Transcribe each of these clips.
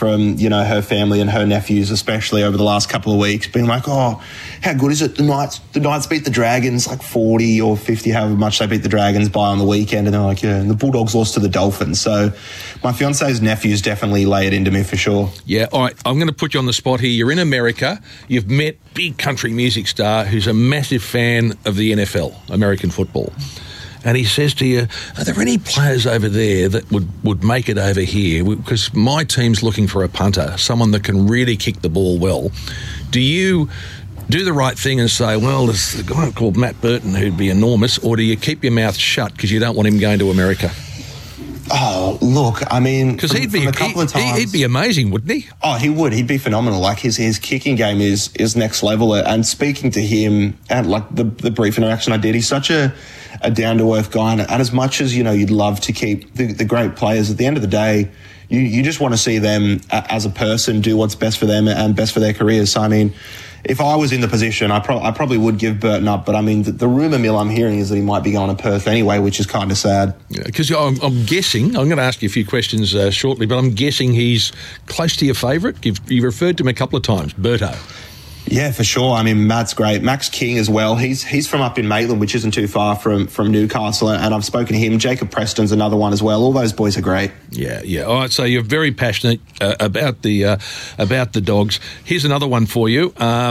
from, you know, her family and her nephews, especially over the last couple of weeks, being like, oh, how good is it? The Knights beat the Dragons like 40 or 50, however much they beat the Dragons by on the weekend. And they're like, yeah, and the Bulldogs lost to the Dolphins. So my fiance's nephews definitely lay it into me for sure. Yeah, all right, I'm going to put you on the spot here. You're in America. You've met big country music star who's a massive fan of the NFL, American football. And he says to you, are there any players over there that would make it over here? Because my team's looking for a punter, someone that can really kick the ball well. Do you do the right thing and say, well, there's a guy called Matt Burton who'd be enormous, or do you keep your mouth shut because you don't want him going to America? Oh, look, I mean, because he'd be amazing, wouldn't he? Oh, he would. He'd be phenomenal. Like his kicking game is next level. And speaking to him, and like the brief interaction I did, he's such a down to earth guy. And as much as, you know, you'd love to keep the great players, at the end of the day, you just want to see them as a person do what's best for them and best for their careers. So I mean, if I was in the position, I probably would give Burton up. But I mean, the rumour mill I'm hearing is that he might be going to Perth anyway, which is kind of sad. Because I'm guessing, I'm going to ask you a few questions shortly, but I'm guessing he's close to your favourite. You've referred to him a couple of times, Berto. Yeah, for sure. I mean, Matt's great. Max King as well. He's from up in Maitland, which isn't too far from Newcastle, and I've spoken to him. Jacob Preston's another one as well. All those boys are great. Yeah. All right, so you're very passionate about the Dogs. Here's another one for you.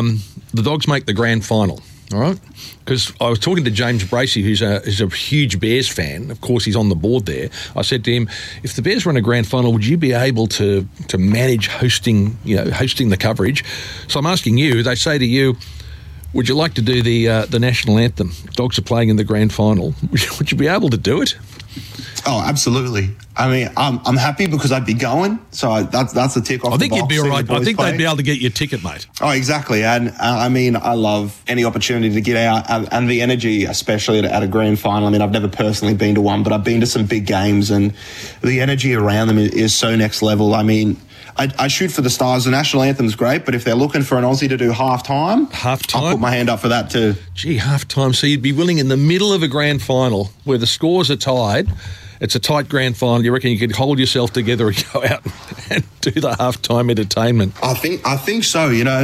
The Dogs make the grand final. All right, because I was talking to James Bracey, who's a huge Bears fan. Of course, he's on the board there. I said to him, if the Bears run a grand final, would you be able to manage hosting the coverage? So I'm asking you. They say to you, would you like to do the national anthem? Dogs are playing in the grand final. Would you be able to do it? Oh, absolutely. I mean, I'm happy because I'd be going, so that's a tick off the box. I think you'd be all right. I think they'd be able to get you a ticket, mate. Oh, exactly. And I mean, I love any opportunity to get out and the energy, especially at a grand final. I mean, I've never personally been to one, but I've been to some big games, and the energy around them is so next level. I mean, I shoot for the stars. The national anthem's great, but if they're looking for an Aussie to do half-time, I'll put my hand up for that too. Gee, half-time. So you'd be willing in the middle of a grand final where the scores are tied, it's a tight grand final, you reckon you could hold yourself together and go out and do the half-time entertainment? I think so. You know,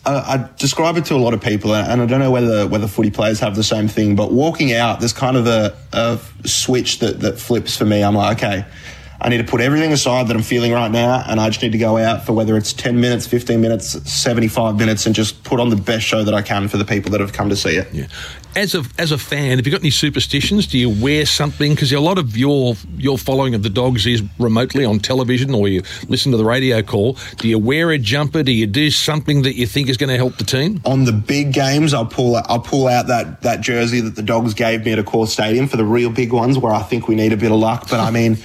I describe it to a lot of people, and I don't know whether footy players have the same thing, but walking out, there's kind of a switch that flips for me. I'm like, okay, I need to put everything aside that I'm feeling right now, and I just need to go out for whether it's 10 minutes, 15 minutes, 75 minutes, and just put on the best show that I can for the people that have come to see it. Yeah. As a fan, have you got any superstitions? Do you wear something? Because a lot of your following of the Dogs is remotely on television, or you listen to the radio call. Do you wear a jumper? Do you do something that you think is going to help the team? On the big games, I'll pull out that jersey that the Dogs gave me at Accor Stadium for the real big ones where I think we need a bit of luck. But I mean,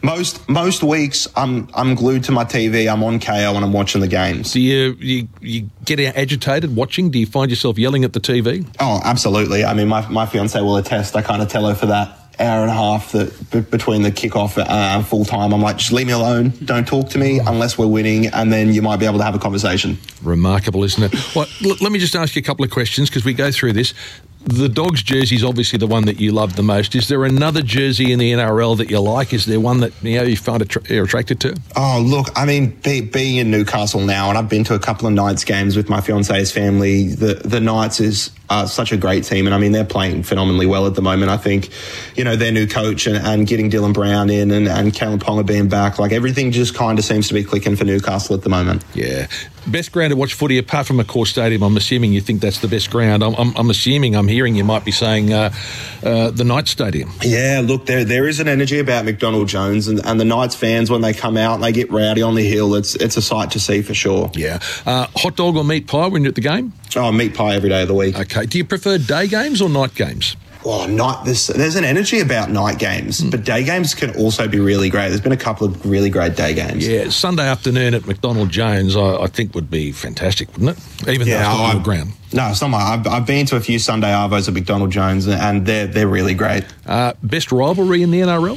most weeks I'm glued to my TV. I'm on KO and I'm watching the games. Do you get agitated watching? Do you find yourself yelling at the TV? Oh, absolutely. I mean, my fiancée will attest. I kind of tell her for that hour and a half that between the kickoff and full time, I'm like, just leave me alone. Don't talk to me unless we're winning, and then you might be able to have a conversation. Remarkable, isn't it? Well, let me just ask you a couple of questions because we go through this. The Dogs jersey is obviously the one that you love the most. Is there another jersey in the NRL that you like? Is there one that you find you're attracted to? Oh, look, I mean, being in Newcastle now, and I've been to a couple of Knights games with my fiance's family, the Knights is such a great team, and I mean, they're playing phenomenally well at the moment. I think, their new coach and getting Dylan Brown in and Kalen Ponga being back, like everything just kind of seems to be clicking for Newcastle at the moment. Yeah. Best ground to watch footy apart from Accor Stadium. I'm assuming you think that's the best ground. I'm hearing you might be saying the Knights Stadium. Yeah, look, there is an energy about McDonald Jones, and the Knights fans, when they come out and they get rowdy on the hill, it's a sight to see for sure. Yeah. Hot dog or meat pie when you're at the game? Oh, meat pie every day of the week. Okay. Do you prefer day games or night games? Oh, there's an energy about night games, but day games can also be really great. There's been a couple of really great day games. Yeah, Sunday afternoon at McDonald Jones, I think would be fantastic, wouldn't it? Even though it's not on the ground. No, it's not. I've been to a few Sunday arvos at McDonald Jones, and they're really great. Best rivalry in the NRL?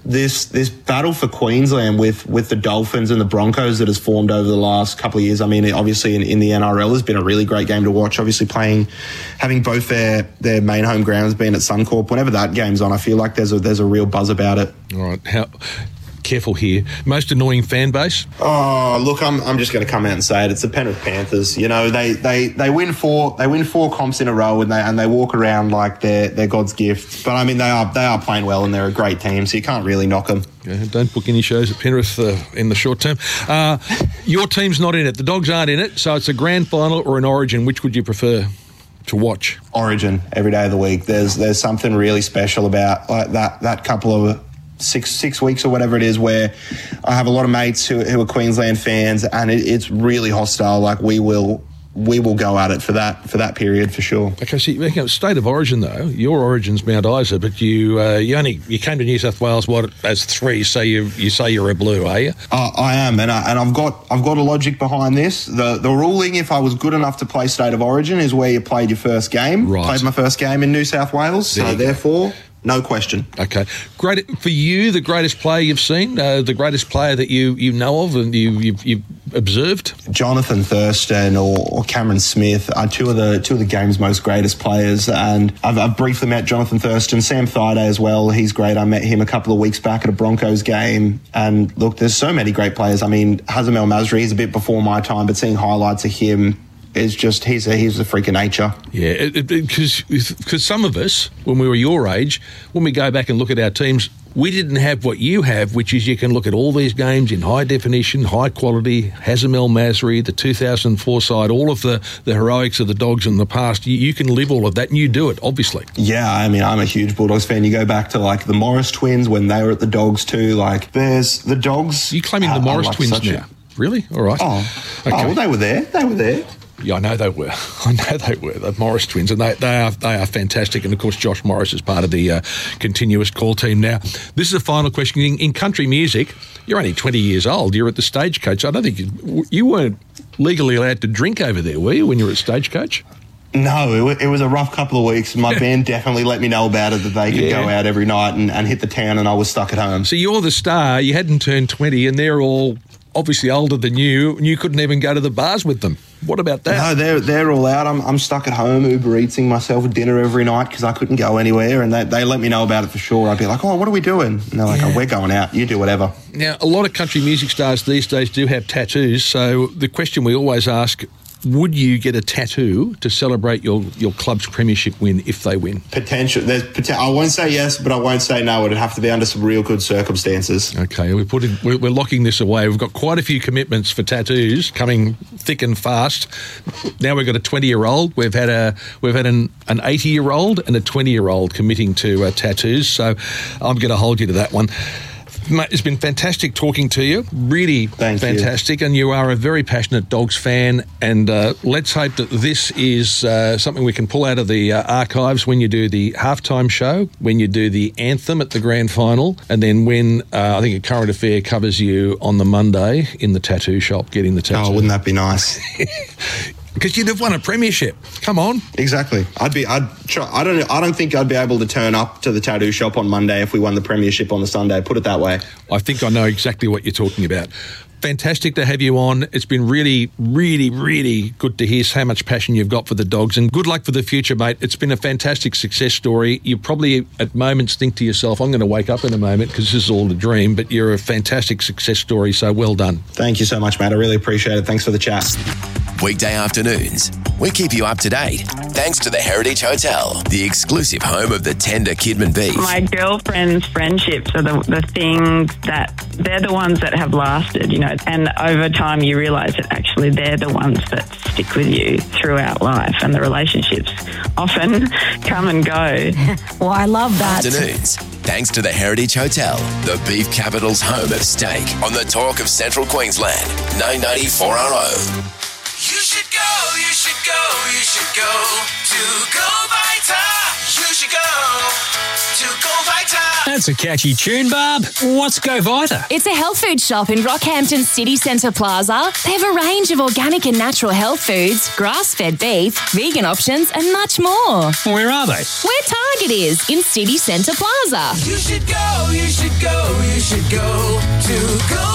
This battle for Queensland with the Dolphins and the Broncos that has formed over the last couple of years. I mean, obviously in the NRL has been a really great game to watch. Obviously having both their main home grounds being at Suncorp. Whenever that game's on, I feel like there's a real buzz about it. All right. careful here. Most annoying fan base? Oh, look, I'm just going to come out and say it. It's the Penrith Panthers. You know, they win four comps in a row, and they walk around like they're God's gift. But I mean, they are playing well, and they're a great team, so you can't really knock them. Yeah, don't book any shows at Penrith in the short term. Your team's not in it. The Dogs aren't in it, so it's a grand final or an Origin. Which would you prefer to watch? Origin every day of the week. There's something really special about like that couple of six weeks or whatever it is, where I have a lot of mates who are Queensland fans, and it's really hostile. Like we will go at it for that period for sure. Okay, so state of origin though, your origin's Mount Isa, but you came to New South Wales as 3, so you say you're a Blue, are you? I am, and I've got a logic behind this. The ruling, if I was good enough to play state of origin, is where you played your first game. Right. Played my first game in New South Wales, so therefore, no question. Okay. Great. For you, the greatest player you've seen, the greatest player that you know of and you've observed? Jonathan Thurston or Cameron Smith are two of the game's most greatest players, and I've briefly met Jonathan Thurston. Sam Thaiday as well, he's great. I met him a couple of weeks back at a Broncos game, and look, there's so many great players. I mean, Hazem El Masri is a bit before my time, but seeing highlights of him, it's just he's a freak of nature. Yeah, because some of us, when we were your age, when we go back and look at our teams, we didn't have what you have, which is you can look at all these games in high definition, high quality. Hazem El Masri, the 2004 side, all of the heroics of the Dogs in the past. You can live all of that, and you do it, obviously. Yeah, I mean, I'm a huge Bulldogs fan. You go back to like the Morris twins when they were at the Dogs too. Like, there's the Dogs. You claiming the Morris twins now? Really? All right. Okay. Well, they were there. Yeah, I know they were. The Morris twins, and they are fantastic. And of course, Josh Morris is part of the continuous call team now. This is a final question. In country music, you're only 20 years old. You're at the Stagecoach. I don't think you weren't legally allowed to drink over there, were you, when you were at Stagecoach? No, it was a rough couple of weeks. My band definitely let me know about it, that they could go out every night and hit the town, and I was stuck at home. So you're the star. You hadn't turned 20, and they're all obviously older than you, and you couldn't even go to the bars with them. What about that? No, they're all out. I'm stuck at home Uber Eating myself a dinner every night because I couldn't go anywhere, and they let me know about it for sure. I'd be like, oh, what are we doing? And they're like, oh, we're going out. You do whatever. Now, a lot of country music stars these days do have tattoos, so the question we always ask, would you get a tattoo to celebrate your club's premiership win if they win? Potential. I won't say yes, but I won't say no. It'd have to be under some real good circumstances. Okay, we're locking this away. We've got quite a few commitments for tattoos coming thick and fast. Now we've got a 20-year-old. We've had an 80-year-old and a 20-year-old committing to tattoos. So I'm going to hold you to that one. Mate, it's been fantastic talking to you. Really fantastic. And you are a very passionate Dogs fan. And let's hope that this is something we can pull out of the archives when you do the halftime show, when you do the anthem at the grand final, and then when I think a current affair covers you on the Monday in the tattoo shop getting the tattoo. Oh, wouldn't that be nice? Because you'd have won a premiership. Come on. Exactly. I don't think I'd be able to turn up to the tattoo shop on Monday if we won the premiership on the Sunday. Put it that way. I think I know exactly what you're talking about. Fantastic to have you on. It's been really, really, really good to hear how much passion you've got for the Dogs, and good luck for the future, mate. It's been a fantastic success story. You probably at moments think to yourself, I'm going to wake up in a moment because this is all a dream, but you're a fantastic success story, so well done. Thank you so much, Matt. I really appreciate it. Thanks for the chat. Weekday afternoons, we keep you up to date thanks to the Heritage Hotel, the exclusive home of the tender Kidman beef. My girlfriend's friendships are the things that they're the ones that have lasted, you know, and over time you realise that actually they're the ones that stick with you throughout life, and the relationships often come and go. Well, I love that. Afternoons, thanks to the Heritage Hotel, the beef capital's home of steak, on the talk of Central Queensland, 994 RO. You should go, you should go, you should go to Go Vita. You should go to Go Vita. That's a catchy tune, Barb. What's Go Vita? It's a health food shop in Rockhampton City Centre Plaza. They have a range of organic and natural health foods, grass-fed beef, vegan options, and much more. Where are they? Where Target is, in City Centre Plaza. You should go, you should go, you should go to Go Vita.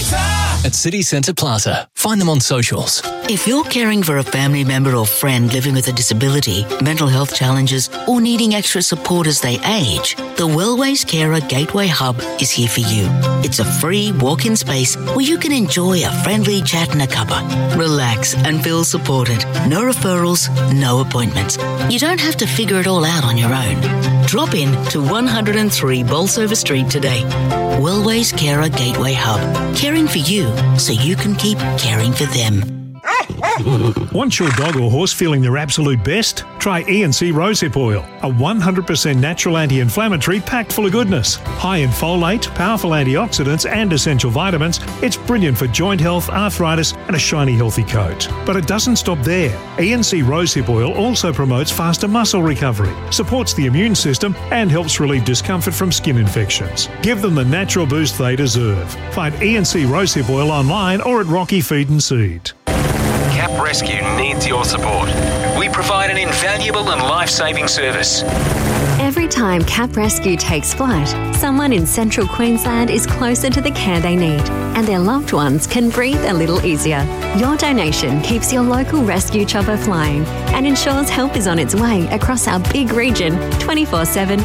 Vita. At City Centre Plaza. Find them on socials. If you're caring for a family member or friend living with a disability, mental health challenges, or needing extra support as they age, the Wellways Carer Gateway Hub is here for you. It's a free walk-in space where you can enjoy a friendly chat and a cuppa. Relax and feel supported. No referrals, no appointments. You don't have to figure it all out on your own. Drop in to 103 Bolsover Street today. Wellways Carer Gateway Hub. Caring for you so you can keep caring for them. Want your dog or horse feeling their absolute best? Try E&C Rosehip Oil, a 100% natural anti-inflammatory packed full of goodness. High in folate, powerful antioxidants and essential vitamins, it's brilliant for joint health, arthritis and a shiny healthy coat. But it doesn't stop there. E&C Rosehip Oil also promotes faster muscle recovery, supports the immune system and helps relieve discomfort from skin infections. Give them the natural boost they deserve. Find E&C Rosehip Oil online or at Rocky Feed and Seed. Cap Rescue needs your support. We provide an invaluable and life-saving service. Every time Cap Rescue takes flight, someone in central Queensland is closer to the care they need, and their loved ones can breathe a little easier. Your donation keeps your local rescue chopper flying and ensures help is on its way across our big region 24/7,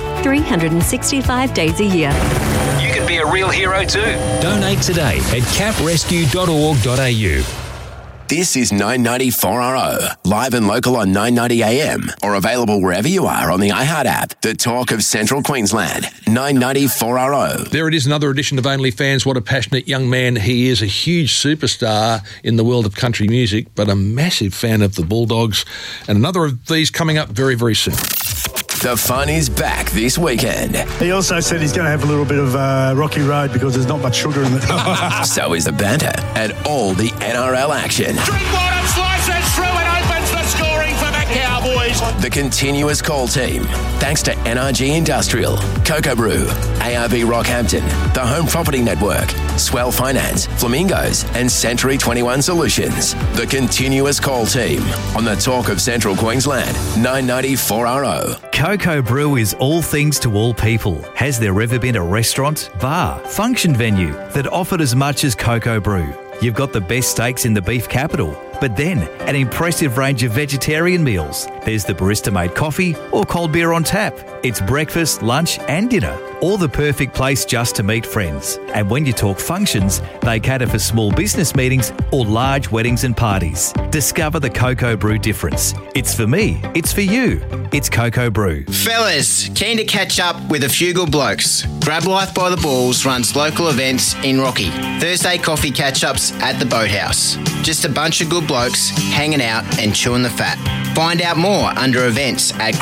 365 days a year. You can be a real hero too. Donate today at caprescue.org.au. This is 990-4RO, live and local on 990 AM, or available wherever you are on the iHeart app. The talk of Central Queensland, 990-4RO. There it is, another edition of OnlyFans. What a passionate young man he is, a huge superstar in the world of country music, but a massive fan of the Bulldogs. And another of these coming up very, very soon. The fun is back this weekend. He also said he's going to have a little bit of rocky road because there's not much sugar in it. So is the banter and all the NRL action. Drinkwater slices through and opens the scoring for the Cowboys. The continuous call team, thanks to NRG Industrial, Cocoa Brew, ARB Rockhampton, the Home Property Network, Swell Finance, Flamingos, and Century 21 Solutions. The continuous call team on the talk of Central Queensland, 990-4RO. Cocoa Brew is all things to all people. Has there ever been a restaurant, bar, function venue that offered as much as Cocoa Brew? You've got the best steaks in the beef capital, but then an impressive range of vegetarian meals. There's the barista-made coffee or cold beer on tap. It's breakfast, lunch and dinner, or the perfect place just to meet friends. And when you talk functions, they cater for small business meetings or large weddings and parties. Discover the Cocoa Brew difference. It's for me, it's for you. It's Cocoa Brew. Fellas, keen to catch up with a few good blokes? Grab Life by the Balls runs local events in Rocky. Thursday coffee catch-ups at the Boathouse. Just a bunch of good blokes hanging out and chewing the fat. Find out more under events at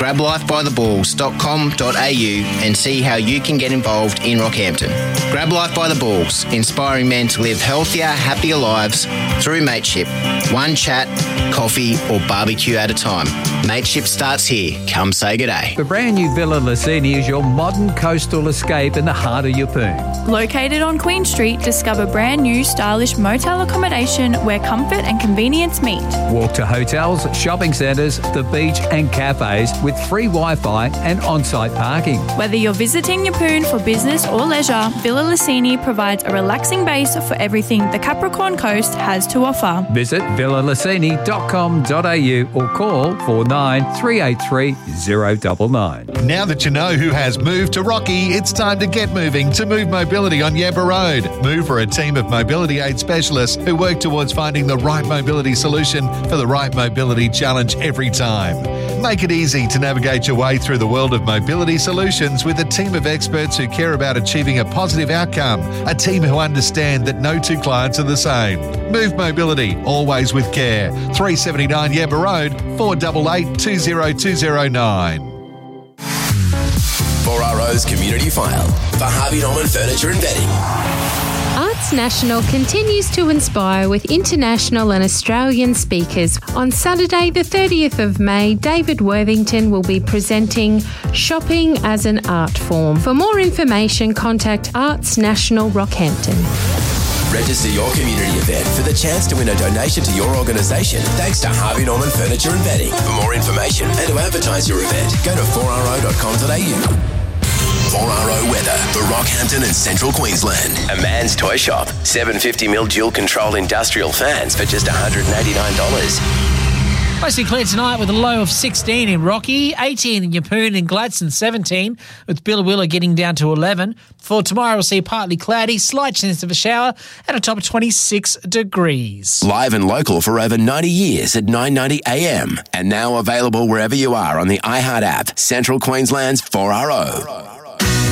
grablifebytheballs.com.au and see how you can get involved in Rockhampton. Grab Life by the Balls, inspiring men to live healthier, happier lives through mateship. One chat, coffee or barbecue at a time. Mateship starts here. Come say g'day. The brand new Villa Licini is your modern coastal escape in the heart of Yeppoon. Located on Queen Street, discover brand new stylish motel accommodation where comfort and convenience meet. Walk to hotels, shopping centres, the beach and cafes with free Wi-Fi and on-site parking. Whether you're visiting Yeppoon for business or leisure, Villa Licini provides a relaxing base for everything the Capricorn Coast has to offer. Visit villalicini.com.au or call 49 383 099. Now that you know who has moved to Rocky, it's time to get moving to Move Mobility on Yabba Road. Move are a team of mobility aid specialists who work towards finding the right mobility solution for the right mobility challenge every time. Make it easy to navigate your way through the world of mobility solutions with a team of experts who care about achieving a positive outcome, a team who understand that no two clients are the same. Move Mobility, always with care. 379 Yabba Road, 488 20209. 4RO's Community File for Harvey Norman Furniture and Bedding. Arts National continues to inspire with international and Australian speakers. On Saturday, the 30th of May, David Worthington will be presenting Shopping as an Art Form. For more information, contact Arts National Rockhampton. Register your community event for the chance to win a donation to your organisation thanks to Harvey Norman Furniture and Bedding. For more information and to advertise your event, go to 4ro.com.au. 4RO weather for Rockhampton and Central Queensland. A Man's Toy Shop. 750mm dual-control industrial fans for just $189. Mostly clear tonight with a low of 16 in Rocky, 18 in Yeppoon and Gladstone, 17, with Billawilla getting down to 11. For tomorrow, we'll see partly cloudy, slight chance of a shower, at a top of 26 degrees. Live and local for over 90 years at 9:90 a.m. And now available wherever you are on the iHeart app. Central Queensland's 4RO.